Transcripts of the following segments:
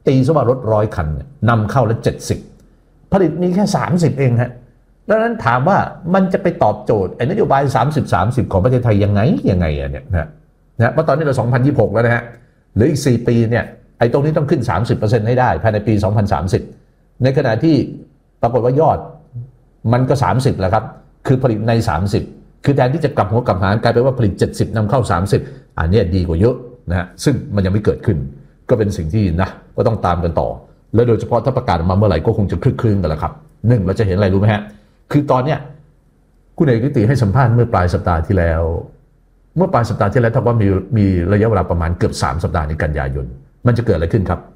ตีซะว่ารถ100 คันนำเข้าแล้ว70ผลิตมีแค่30เองฮะดังนั้นถามว่ามันจะไปตอบโจทย์ไอ้นโยบาย30-30ของประเทศไทยยังไงอะเนี่ยนะเพราะตอนนี้เรา2026แล้วนะฮะหรืออีก4 ปีเนี่ยไอ้ตรงนี้ต้องขึ้น 30% ให้ได้ภายในปี2030ในขณะที่ปรากฏว่ายอดมันก็30แล้วครับคือผลิตใน30คือแทนที่จะกลับหัวกลับหางกลายเป็นว่าผลิต70นำเข้า30อันนี้ดีกว่าเยอะนะฮะซึ่งมันยังไม่เกิดขึ้นก็เป็นสิ่งที่นะก็ต้องตามกันต่อและโดยเฉพาะถ้าประกาศมาเมื่อไหร่ก็คงจะคลึกคลื้นกันแล้วครับเราจะเห็นอะไรรู้ไหมฮะคือตอนเนี้ยคุณเอกนิติให้สัมภาษณ์เมื่อปลายสัปดาห์ที่แล้วเท่ากับว่ามีระยะเวลาประมาณเกือบ3 สัปดาห์ในกันยายนมันจะเกิดอะไรขึ้นครับ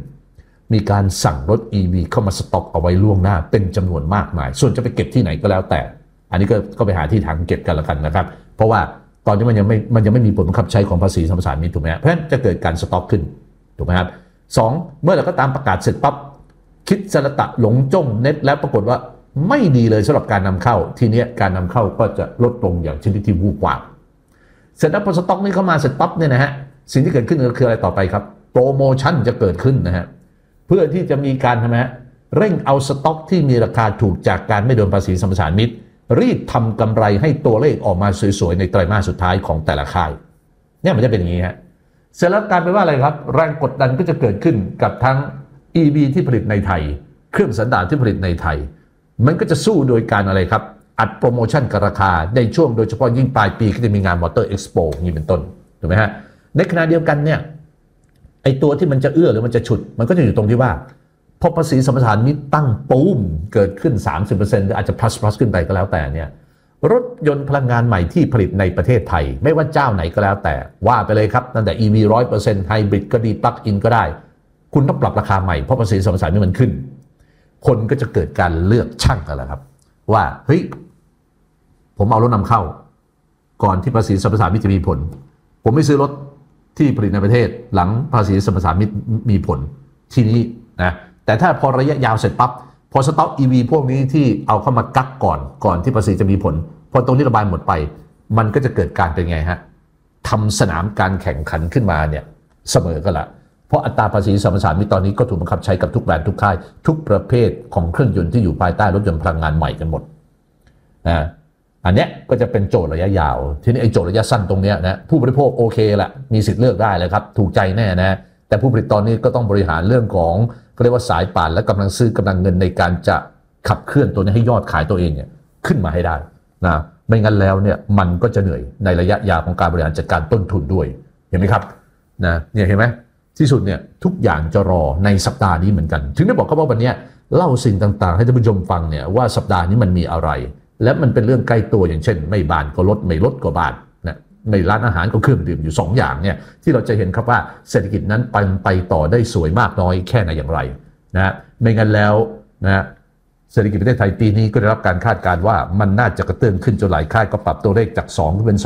1มีการสั่งรถ EV เข้ามาสต็อกเอาไว้ล่วงหน้าเป็นจำนวนมากมายส่วนจะไปเก็บที่ไหนก็แล้วแต่อันนี้ก็ไปหาที่ทางเก็บกันละกันนะครับเพราะว่าตอนนี้มันยังไม่มีผลบังคับใช้ของภาษีสัมปทานมิตรถูกไหมเพราะฉะนั้นจะเกิดการสต็อกขึ้นถูกไหมครับ2เมื่อเราก็ตามประกาศเสร็จปั๊บคิดสระตะหลงจ้งเน็ตแล้วปรากฏว่าไม่ดีเลยสำหรับการนำเข้าทีนี้การนำเข้าก็จะลดลงอย่างชนิดที่วูบวาบเสร็จแล้วพอสต็อกนี้เข้ามาเสร็จปั๊บเนี่ยนะฮะสิ่งที่เกิดขึ้นก็คืออะไรต่อไปครับโปรโมชั่นจะเกิดขึ้นนะฮะเพื่อที่จะมีการทำไมเร่งเอาสต็อกที่มีราคาถูกจากการไม่โดนภาษีสัมปทานมิตรรีบทำกำไรให้ตัวเลขออกมาสวยๆในไตรมาสสุดท้ายของแต่ละค่ายเนี่ยมันจะเป็นอย่างนี้ฮะเสร็จแล้วการเป็นว่าอะไรครับแรงกดดันก็จะเกิดขึ้นกับทั้ง EV ที่ผลิตในไทยเครื่องสันดาปที่ผลิตในไทยมันก็จะสู้โดยการอะไรครับอัดโปรโมชั่นกับราคาในช่วงโดยเฉพาะยิ่งปลายปีก็จะมีงานมอเตอร์เอ็กซ์โปนี่เป็นต้นถูกไหมฮะในขณะเดียวกันเนี่ยไอตัวที่มันจะเอื้อหรือมันจะฉุดมันก็จะอยู่ตรงที่ว่าพอภาษีสัมปทานมิตรตั้งปูมเกิดขึ้น 30% หรืออาจจะ plus ขึ้นไปก็แล้วแต่เนี่ยรถยนต์พลังงานใหม่ที่ผลิตในประเทศไทยไม่ว่าเจ้าไหนก็แล้วแต่ว่าไปเลยครับตั้งแต่ EV 100% ไฮบริดก็ดีปลั๊กอินก็ได้คุณต้องปรับราคาใหม่เพราะภาษีสัมปทานมิตรมันขึ้นคนก็จะเกิดการเลือกช่างกันแหละครับว่าเฮ้ยผมเอารถนำเข้าก่อนที่ภาษีสัมปทานมิตรจะมีผลผมไม่ซื้อรถที่ผลิตในประเทศหลังภาษีสัมปทานมิตรมีผลทีนี้นะแต่ถ้าพอระยะยาวเสร็จปั๊บพอสต็อก EV พวกนี้ที่เอาเข้ามากักก่อนที่ภาษีจะมีผลพอตรงนี้ระบายหมดไปมันก็จะเกิดการเป็นไงฮะทำสนามการแข่งขันขึ้นมาเนี่ยเสมอกันละเพราะอัตราภาษีสัมปทานมิตรตอนนี้ก็ถูกบังคับใช้กับทุกแบรนด์ทุกค่ายทุกประเภทของเครื่องยนต์ที่อยู่ภายใต้รถยนต์พลังงานใหม่กันหมดนะอันเนี้ยก็จะเป็นโจทย์ระยะยาวทีนี้ไอ้โจทย์ระยะสั้นตรงเนี้ยนะผู้บริโภคโอเคละมีสิทธิ์เลือกได้เลยครับถูกใจแน่นะแต่ผู้ผลิตตอนนี้ก็ต้องบริหารเรื่องของก็เรียกว่าสายป่านและกำลังซื้อกำลังเงินในการจะขับเคลื่อนตัวนี้ให้ยอดขายตัวเองเนี่ยขึ้นมาให้ได้นะไม่งั้นแล้วเนี่ยมันก็จะเหนื่อยในระยะยาวของการบริหารจัดการต้นทุนด้วยเห็นไหมครับนะเนี่ยเห็นไหมที่สุดเนี่ยทุกอย่างจะรอในสัปดาห์นี้เหมือนกันถึงได้บอกเขาว่าวันนี้เล่าสิ่งต่างๆให้ท่านผู้ชมฟังเนี่ยว่าสัปดาห์นี้มันมีอะไรและมันเป็นเรื่องใกล้ตัวอย่างเช่นไม่บานก็ลดไม่ลดก็บานนะในร้านอาหารก็เครื่องดื่มอยู่2 อย่างเนี่ยที่เราจะเห็นครับว่าเศรษฐกิจนั้นไปต่อได้สวยมากน้อยแค่ไหนอย่างไรนะไม่งั้นแล้วนะเศรษฐกิจประเทศไทยปีนี้ก็ได้รับการคาดการณ์ว่ามันน่าจะกระเตื้องขึ้นจนหลายค่ายก็ปรับตัวเลขจาก2เป็น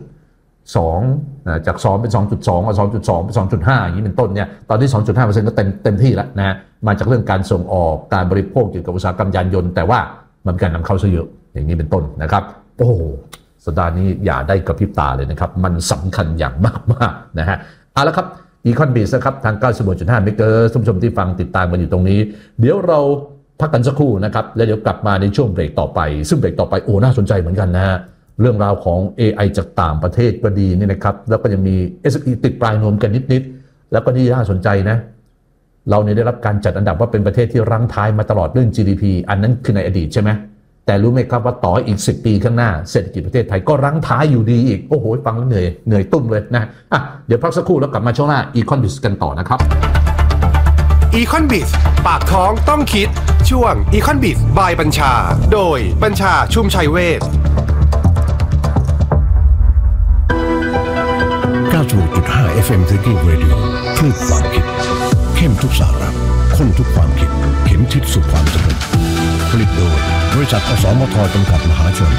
2.2จาก2เป็น 2.2 2.2 เป็น 2.5 อย่างนี้เป็นต้นเนี่ยตอนที่ 2.5% ก็เต็มที่แล้วนะมาจากเรื่องการส่งออกการบริโภคเกี่ยวกับอุตสาหกรรมยานยนต์แต่ว่ามันการนำเข้าซะเยอะอย่างนี้เป็นต้นนะครับโอ้สัปดาห์นี้อย่าได้กระพริบตาเลยนะครับมันสำคัญอย่างมากๆนะฮะเอาละครับอีคอนบีสนะครับทาง 91.5 เมกะเฮิรตซ์ท่านผู้ชมที่ฟังติดตามกันอยู่ตรงนี้เดี๋ยวเราพักกันสักครู่นะครับแล้วเดี๋ยวกลับมาในช่วงเบรกต่อไปซึ่งเบรกต่อไปน่าสนใจเหมือนกันนะฮะเรื่องราวของ AI จากต่างประเทศก็ดีนี่นะครับแล้วก็ยังมี SME ติดปลายนวมกันนิดๆแล้วก็นี่น่าสนใจนะเราเนี่ยได้รับการจัดอันดับว่าเป็นประเทศที่รั้งท้ายมาตลอดเรื่อง GDP อันนั้นคือในอดีตใช่ไหมแต่รู้ไหมครับว่าต่ออีก10 ปีข้างหน้าเศรษฐกิจประเทศไทยก็รั้งท้ายอยู่ดีอีกโอ้โหฟังแล้วเหนื่อยตุ้มเลยนะเดี๋ยวพักสักครู่แล้วกลับมาช่วงหน้า Econ Biz กันต่อนะครับ Econ Biz ปากท้องต้องคิดช่วง Econ Biz by บัญชาโดยบัญชาชุ่มชัยเวช 90.5 FM Thinking Radio คลื่นความคิดเข้มทุกสาระข้นทุกความคิดเข็มทิศสู่ความสำเร็จผลิตโดยบริษัทอสมทจำกัดมหาชน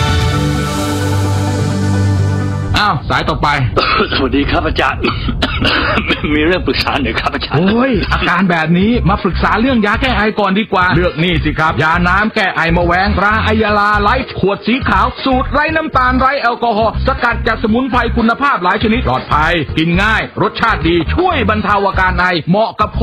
สายต่อไปสวัสดีครับอาจารย์ มีเรื่องปรึกษาหน่อยครับอาจารย์โอ้ยอาการแบบนี้มาปรึกษาเรื่องยาแก้ไอก่อนดีกว่าเลือกนี่สิครับยาน้ำแก้ไอมะแวงตราไอยาลาไลท์ขวดสีขาวสูตรไร้น้ำตาลไร้แอลกอฮอล์สกัดจากสมุนไพรคุณภาพหลายชนิดปลอดภัยกินง่ายรสชาติดีช่วยบรรเทาอาการไอเหมาะกับ